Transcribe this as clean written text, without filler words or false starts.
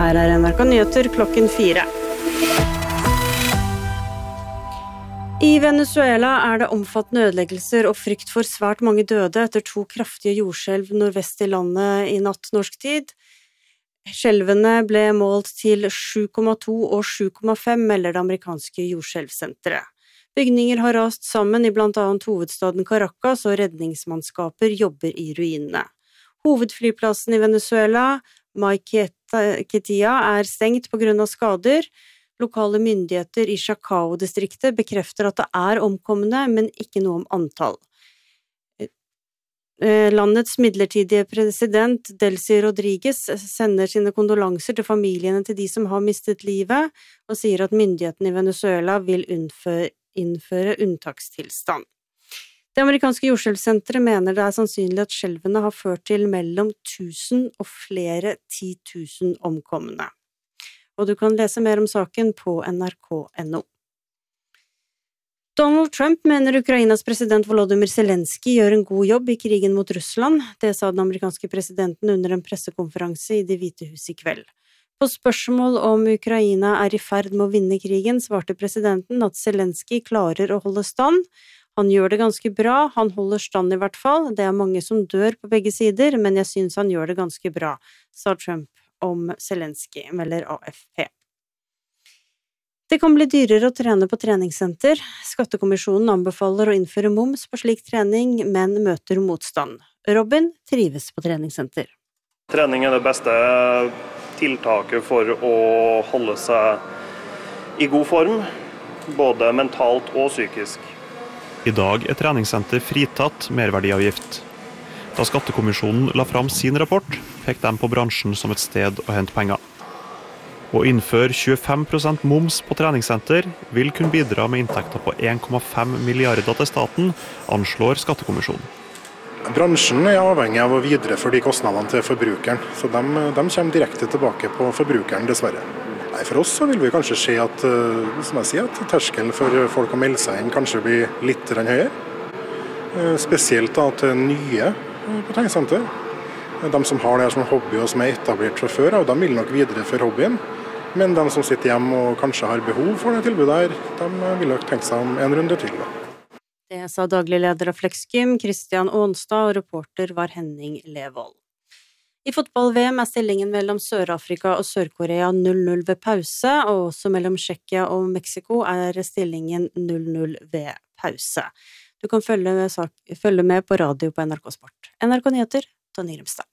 Her NRK Nyheter klokken 4. I Venezuela det omfattende ødeleggelser og frykt for svært mange døde etter 2 kraftige jordskjelv nordvest i landet i natt norsk tid. Skjelvene ble målt til 7,2 og 7,5, melder det amerikanske jordskjelvsenteret. Bygninger har rast sammen i blant annet hovedstaden Caracas, og redningsmannskaper jobber i ruinene. Hovedflyplassen i Venezuela, Maiquetía, stengt på grunn av skader. Lokale myndigheter i Chacao-distriktet bekrefter at det omkomne, men ikke noe om antall. Landets midlertidige president, Delcy Rodriguez, sender sine kondolanser til familiene til de som har mistet livet, og sier at myndighetene i Venezuela vil innføre unntakstilstand. Det amerikanske jordskjelvsenteret mener det sannsynlig at skjelvene har ført til mellom 1000 og flere 10 000 omkomne. Og du kan lese mer om saken på nrk.no. Donald Trump mener Ukrainas president Volodymyr Zelensky gjør en god jobb i krigen mot Russland. Det sa den amerikanske presidenten under en pressekonferanse i Det hvite hus i kveld. På spørsmål om Ukraina i ferd med å vinne krigen, svarte presidenten at Zelensky klarer å holde stand. Han gjør det ganske bra, han holder stand i hvert fall. Det mange som dør på begge sider, men jeg synes han gjør det ganske bra, sa Trump om Zelensky, melder AFP. Det kan bli dyrere å trene på treningssenter. Skattekommisjonen anbefaler å innføre moms på slik trening, men møter motstand. Robin trives på treningssenter. Trening det beste tiltaket for å holde seg i god form, både mentalt og psykisk. I dag treningssenter fritatt merverdiavgift. Da Skattekommisjonen la fram sin rapport, fikk de på bransjen som et sted å hente penger. Å innføre 25% moms på treningssenter vil kunne bidra med inntekter på 1,5 milliarder til staten, anslår Skattekommisjonen. Bransjen avhengig av å videreføre de kostnadene til forbrukeren, så de kommer direkte tilbake på forbrukeren, dessverre. Nei, for oss så vil vi kanskje se at, som jeg sier, at terskelen for folk å melde seg inn kanskje blir litt høyere. Spesielt da til nye på treningssenter. De som har det her som hobby og som etablert fra før, og de vil nok videreføre hobbyen. Men de som sitter hjemme og kanskje har behov for det tilbudet her, de vil nok tenke seg om en runde til. Det sa daglig leder av Flexgym, Christian Aanstad, og reporter var Henning Levold. I fotball-VM stillingen mellom Sør-Afrika og Sør-Korea 0-0 ved pause, og også mellom Tsjekkia og Mexico stillingen 0-0 ved pause. Du kan følge med på radio på NRK Sport. NRK Nyheter, Tony Grimstad.